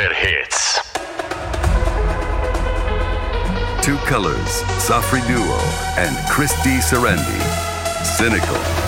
Sugar Hits. Two Colors, Safri Duo, and Christy Serendi. Cynical.